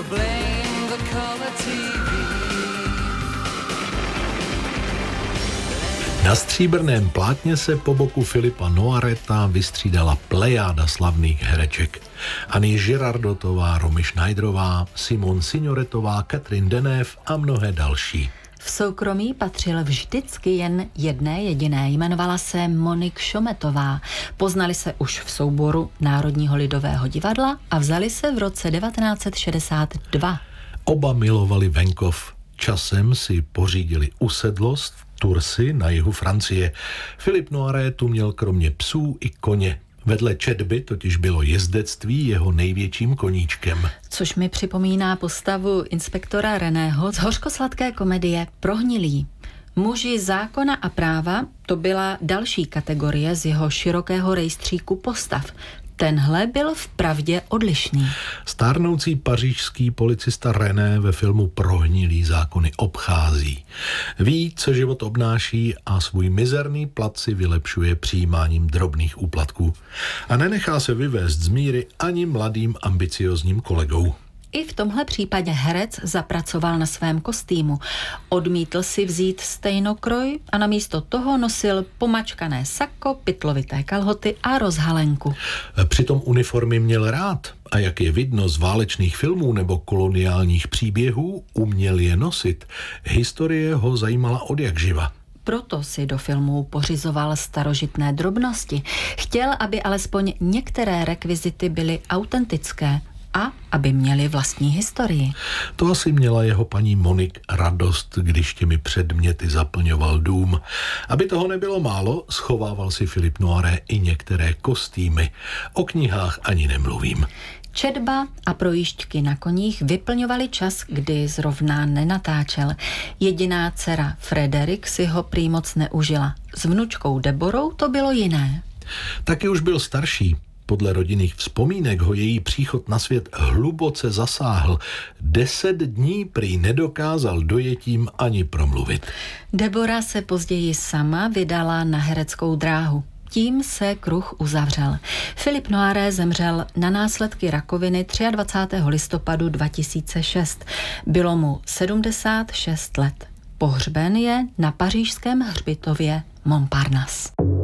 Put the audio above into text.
so blame the color TV. Na stříbrném plátně se po boku Philippa Noireta vystřídala plejáda slavných hereček. Annie Girardotová, Romy Schneiderová, Simone Signoretová, Catherine Deneuve a mnohé další. V soukromí patřil vždycky jen jedné jediné, jmenovala se Monique Chometová. Poznali se už v souboru Národního lidového divadla a vzali se v roce 1962. Oba milovali venkov. Časem si pořídili usedlost v Toursi na jihu Francie. Philippe Noiret tu měl kromě psů i koně. Vedle četby totiž bylo jezdectví jeho největším koníčkem. Což mi připomíná postavu inspektora Reného z hořkosladké komedie Prohnilí. Muži zákona a práva, to byla další kategorie z jeho širokého rejstříku postav. Tenhle byl vpravdě odlišný. Stárnoucí pařížský policista René ve filmu Prohnilí zákony obchází. Ví, co život obnáší a svůj mizerný plat si vylepšuje přijímáním drobných úplatků. A nenechá se vyvést z míry ani mladým ambiciozním kolegou. I v tomhle případě herec zapracoval na svém kostýmu. Odmítl si vzít stejnokroj a namísto toho nosil pomačkané sako, pytlovité kalhoty a rozhalenku. Přitom uniformy měl rád a jak je vidno z válečných filmů nebo koloniálních příběhů, uměl je nosit. Historie ho zajímala odjakživa. Proto si do filmů pořizoval starožitné drobnosti. Chtěl, aby alespoň některé rekvizity byly autentické a aby měli vlastní historii. To asi měla jeho paní Monique radost, když těmi předměty zaplňoval dům. Aby toho nebylo málo, schovával si Philippe Noiret i některé kostýmy. O knihách ani nemluvím. Četba a projížďky na koních vyplňovaly čas, kdy zrovna nenatáčel. Jediná dcera Frédéric si ho prý moc neužila. S vnučkou Deborou to bylo jiné. Taky už byl starší. Podle rodinných vzpomínek ho její příchod na svět hluboce zasáhl. 10 dní prý nedokázal dojetím ani promluvit. Deborah se později sama vydala na hereckou dráhu. Tím se kruh uzavřel. Philippe Noiret zemřel na následky rakoviny 23. listopadu 2006. Bylo mu 76 let. Pohřben je na pařížském hřbitově Montparnasse.